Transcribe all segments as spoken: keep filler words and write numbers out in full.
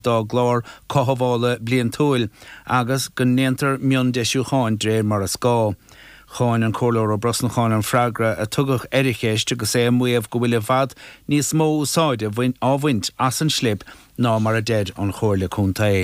dá glár cohabhála blian túil agus go néantar mion deisiú cháin dréir mar a scá. Cháin an cóláir ó Brosna cháin an freagra a tugach erichéiste go sé muomh go bhfuil fad níos mó úsáide áhaint as an slib ná mar a dead an chóirle cúnta é.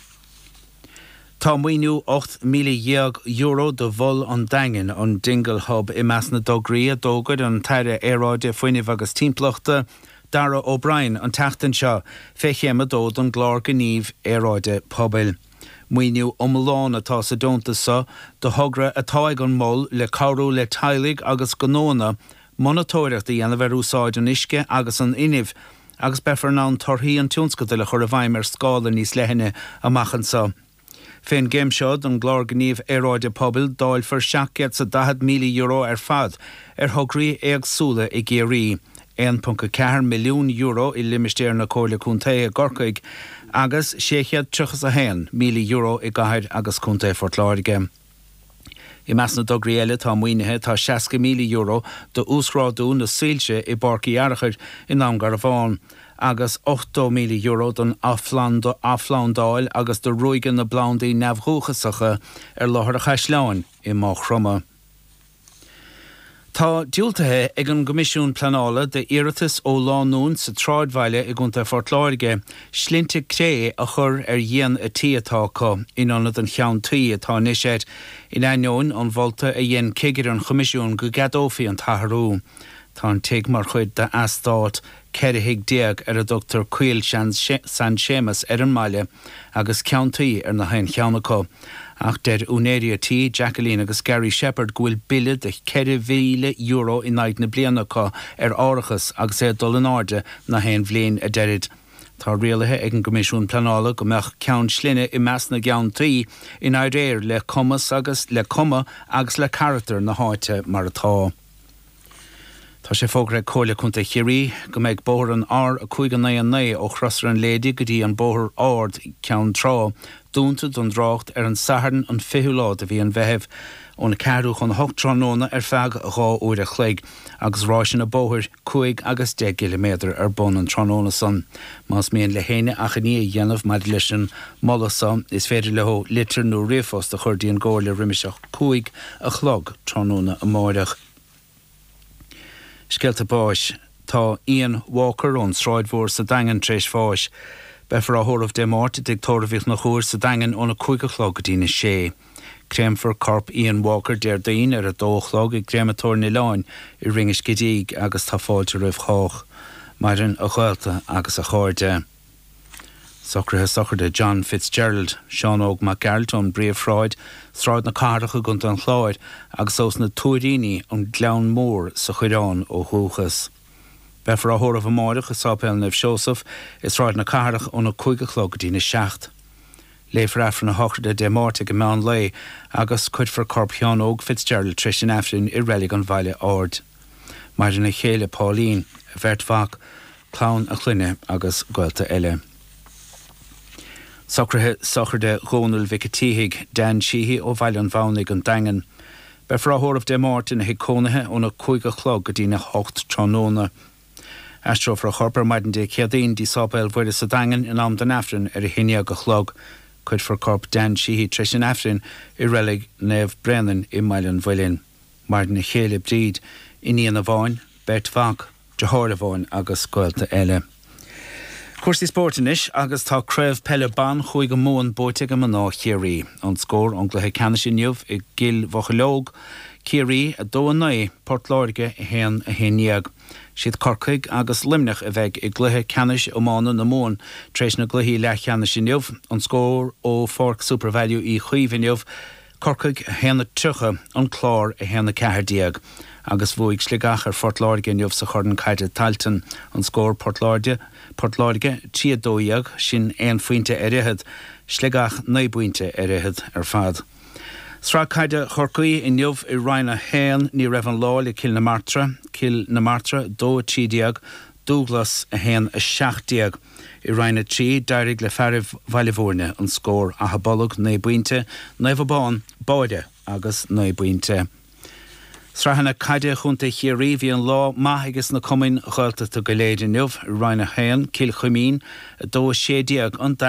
Tá muoinú ocht míle euro do bhol an daingen an Dingle Hub i meas na dograí a dógad an taire éráide foiineh agus timplachta Dara O'Brien an teachtain seo féchéime dód an glár gníomh éráide pobail. Muoinú omláán atá sa dónta sa do thugra atá ag an moll le cabhrú le tailig agus gonóna monatóireachta dhéanamh úsáid an isce agus an inibh agus befar ná torthaí an tiúnscata le chur a bhaim ar scála níos leithine amachchan sa. Féin géimseod an glár gníomh éráide pobail dáil for seaachcead sa dahad míle euro ar fad ar thugraí éagsúla i géirí. one point four milliún euro i limistéir na cóirle cúnta a gorcaig agus séchead truchas a hen míle euro i gaiir agus cúnta fortláirige. I meas na dograí eile tá muoinethe tá seiasca míle euro do úsráidú na sílte i barcaí airachir in am Garabháin agus ochtó míle euro don aflándáil agus do ruigan na blándaí neamhthúchasacha ar láthar a chaisleáin i má chroma. Tá diúltathe ag an Gomisiún Planála de Iarratas ó Lánún sa Tráidmhaile i gúnta Fortláirige slinte cré a chur ar dhéan a tíatá có inionad an cheann tuí atá niséid in aineoin an bholta a dhéan céigear an Comisiún go gadófií an tatharú. Tá an teag mar chuid de astáit ceirigh déag ar a Dr Cuil San Seamus ar an Maile agus ceann tuí ar na hain cheannachó. Ach der Unéria T, Jacqueline agus Gary Shepherd gwyl billed de ceir mhíle euro in naid na blianacha ar árachas agus é dul an áde na hain bhléin a derid. Tá rialathe ag an Gomisiún Planála go meach ceann sline i meas na geann tuí in airéir le commas agus le comma agus le character na háite mar atá. Tá sé fógra cóile chunta chirí go méid bóthar an ár a chuig an naon naí ó chrosar an lédi go dtí an bóthar ard ceann trá dúnta don drácht ar an saharn an fiúlád a bhí an bheitheh ón ceadú chun hochtranóna ar feag a gá uair a chléig agus ráisin a bóthar chuig agus de kilometr ar bon an tróna san. Más mion le héine a chaní dhéanamh mar leis an mollasa is féidir leth litir nó riafos de chuirdí an ggóir le riimiiseach chuig a chlog tróna a máireach. Skelta báis, tá Ian Walker ón sráidmhór sa daingan tréis fáis. Befar a thóramh de máirte dictóramh na chóir sa daingan óna chuig a chlog go dtína sé. Créimfar corp Ian Walker déir daon ar a dóchlog i gréimetóir na láin i ringes gidíg agus tá fáilte roimh chách, maireann a chhuilta agus a cháirde. Socrathe socrde John Fitzgerald, Sean Og McGarrett an bríomhráid, sráid na cáracha gunt an chláid agus os na túiríní an gleann mór sa chuireán ó thuachas. Befar a thóramh a máireach a sápéil neh Seosaf is ráid na cárach óna chuig a chlog dína seacht. Léifar afran na hochirde de máirte go meán lei agus cuidfar corp Sean Og Fitzgerald tris an afrin i rélig an bhaile ard. Maireann na chéile Pauline, a bheirt fach, clán a chluine agus gailta eile. Socrathe socrde Ronald Vicatíhig Dan Sheehy ó bhaile an bháinnig an daingan. Befar a thóramh de máirte na hicónathe óna chuig a chlog go dtína hocht tróna. Astro for a chorper maiden de Ciadín dí sápéil bhuiide sa daingan in am den afrin ar a hinne go chlog, cuid for corp Dan Sheehy tris an afrin i rélig neh Brennan i Mailen Bhuilinn. Maiden na chéile bríd iníon a bháin, Bert Fach, Jahorla bháin agus gailta eile. Cuairsaí sportanis agus tá creibh pelle ban chuig go móin bóite go maná chéirí an scór an gluthe canisiinniuh i gil vochalóg chéirí a dó an naí Portláirige i héan a héníag. Siad corcaig agus limnach a bheith i gluthe canis ó mána na món tréis na gluthaí le canisiinniuh an scór ó Fork Super Value i chuomhinniuh corcaig a héanna tucha an chlár a héanna cehardíag. Agus bhuaig sligach ar Fortláirige niuh sa chordan caide Talton an scór Portláirige Portláirige tíadóíag sin éon faointe ar réithid, sligach naibúinte ar réithid ar fad. Sra caide chorcaí i niuh i Rhina héan ní raibh an láil i Cil na Martra, Cil na Martra dó tídiag, Douglas a héan a seachdiag. I Rhina trí dairig le fearibh Valivórne an scór a habolog naibúinte, naibhabán, báide agus naibúinte. Srahanna caide chunta chiarí hí an lá maithagus na cumin chulta go léidir nuamh Ryan Hain, Cil Chumín, dó sédiag an